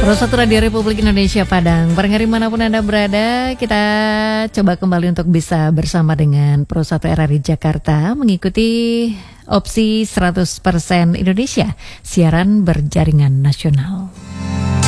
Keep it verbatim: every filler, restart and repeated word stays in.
Pro satu Radio Republik Indonesia Padang. Barangkali manapun Anda berada, kita coba kembali untuk bisa bersama dengan Pro satu R R I Jakarta mengikuti opsi seratus persen Indonesia, siaran berjaringan nasional.